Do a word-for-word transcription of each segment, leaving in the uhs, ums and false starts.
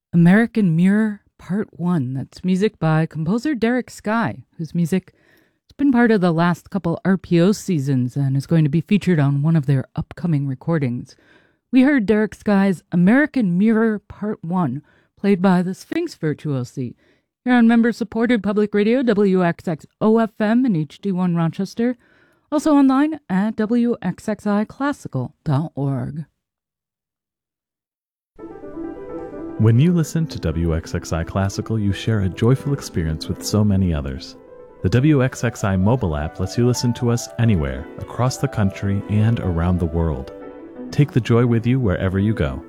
American Mirror Part one. That's music by composer Derek Sky, whose music has been part of the last couple R P O seasons and is going to be featured on one of their upcoming recordings. We heard Derek Sky's American Mirror Part one, played by the Sphinx Virtuosi, here on member-supported public radio W X X O F M and H D one Rochester, also online at W X X I classical dot org. When you listen to W X X I Classical, you share a joyful experience with so many others. The W X X I mobile app lets you listen to us anywhere, across the country and around the world. Take the joy with you wherever you go.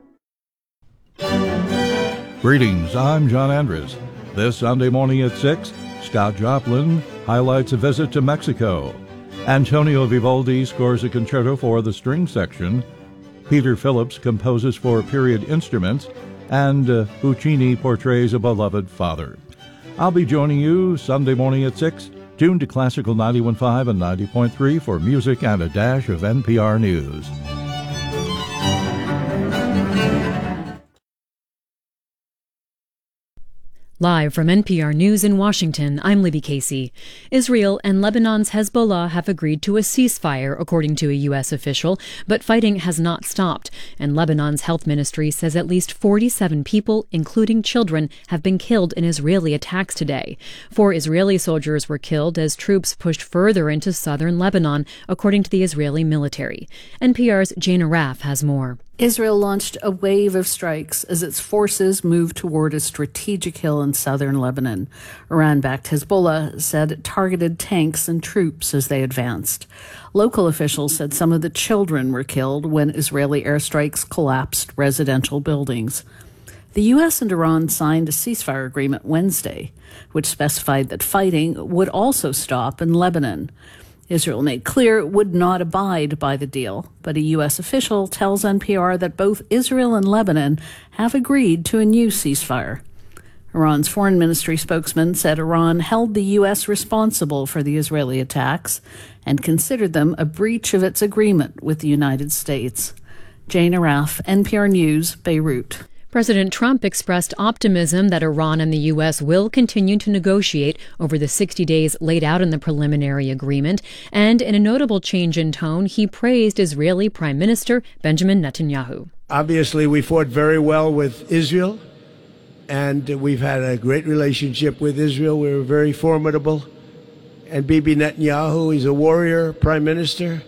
Greetings, I'm John Andres. This Sunday morning at six, Scott Joplin highlights a visit to Mexico. Antonio Vivaldi scores a concerto for the string section. Peter Phillips composes for period instruments, and uh, Puccini portrays a beloved father. I'll be joining you Sunday morning at six, tuned to Classical ninety-one point five and ninety point three for music and a dash of N P R News. Live from N P R News in Washington, I'm Libby Casey. Israel and Lebanon's Hezbollah have agreed to a ceasefire, according to a U S official, but fighting has not stopped, and Lebanon's health ministry says at least forty-seven people, including children, have been killed in Israeli attacks today. Four Israeli soldiers were killed as troops pushed further into southern Lebanon, according to the Israeli military. N P R's Jane Araf has more. Israel launched a wave of strikes as its forces moved toward a strategic hill in southern Lebanon. Iran-backed Hezbollah said it targeted tanks and troops as they advanced. Local officials said some of the children were killed when Israeli airstrikes collapsed residential buildings. The U S and Iran signed a ceasefire agreement Wednesday, which specified that fighting would also stop in Lebanon. Israel made clear it would not abide by the deal, but a U S official tells N P R that both Israel and Lebanon have agreed to a new ceasefire. Iran's foreign ministry spokesman said Iran held the U S responsible for the Israeli attacks and considered them a breach of its agreement with the United States. Jane Araf, N P R News, Beirut. President Trump expressed optimism that Iran and the U S will continue to negotiate over the sixty days laid out in the preliminary agreement, and in a notable change in tone, he praised Israeli Prime Minister Benjamin Netanyahu. Obviously, we fought very well with Israel, and we've had a great relationship with Israel. We were very formidable. And Bibi Netanyahu, he's a warrior prime minister,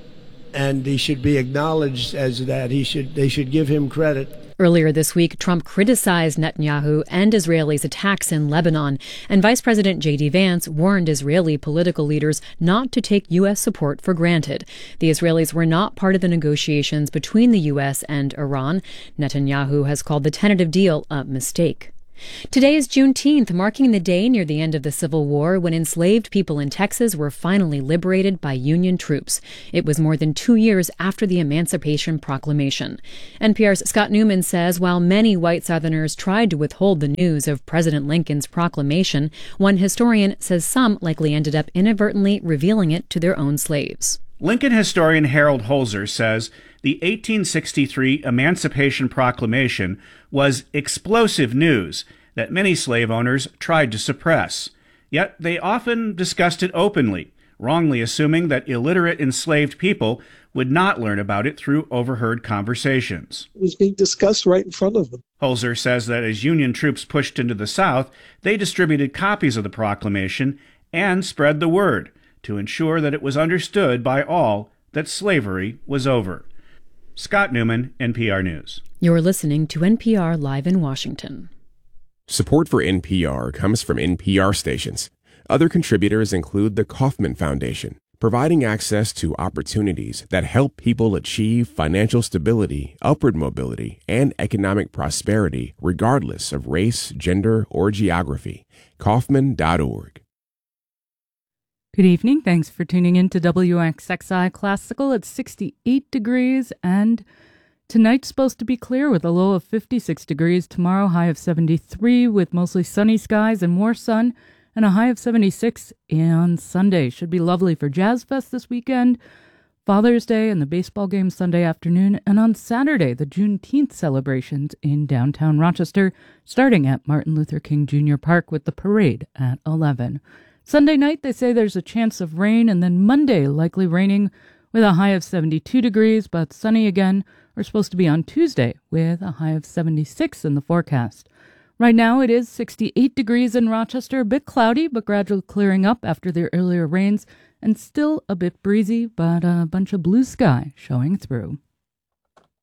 and he should be acknowledged as that. He should, they should give him credit. Earlier this week, Trump criticized Netanyahu and Israelis' attacks in Lebanon, and Vice President J D Vance warned Israeli political leaders not to take U S support for granted. The Israelis were not part of the negotiations between the U S and Iran. Netanyahu has called the tentative deal a mistake. Today is Juneteenth, marking the day near the end of the Civil War when enslaved people in Texas were finally liberated by Union troops. It was more than two years after the Emancipation Proclamation. N P R's Scott Newman says while many white Southerners tried to withhold the news of President Lincoln's proclamation, one historian says some likely ended up inadvertently revealing it to their own slaves. Lincoln historian Harold Holzer says the eighteen sixty-three Emancipation Proclamation was explosive news that many slave owners tried to suppress. Yet they often discussed it openly, wrongly assuming that illiterate enslaved people would not learn about it through overheard conversations. It was being discussed right in front of them. Holzer says that as Union troops pushed into the South, they distributed copies of the proclamation and spread the word to ensure that it was understood by all that slavery was over. Scott Newman, N P R News. You're listening to N P R Live in Washington. Support for N P R comes from N P R stations. Other contributors include the Kauffman Foundation, providing access to opportunities that help people achieve financial stability, upward mobility, and economic prosperity regardless of race, gender, or geography. Kauffman dot org. Good evening. Thanks for tuning in to W X X I Classical. It's sixty-eight degrees, and tonight's supposed to be clear with a low of fifty-six degrees. Tomorrow, high of seventy-three with mostly sunny skies and more sun, and a high of seventy-six on Sunday. Should be lovely for Jazz Fest this weekend. Father's Day and the baseball game Sunday afternoon, and on Saturday, the Juneteenth celebrations in downtown Rochester, starting at Martin Luther King Junior Park with the parade at eleven. Sunday night, they say there's a chance of rain, and then Monday, likely raining with a high of seventy-two degrees, but sunny again. We're supposed to be on Tuesday with a high of seventy-six in the forecast. Right now, it is sixty-eight degrees in Rochester, a bit cloudy, but gradually clearing up after the earlier rains, and still a bit breezy, but a bunch of blue sky showing through.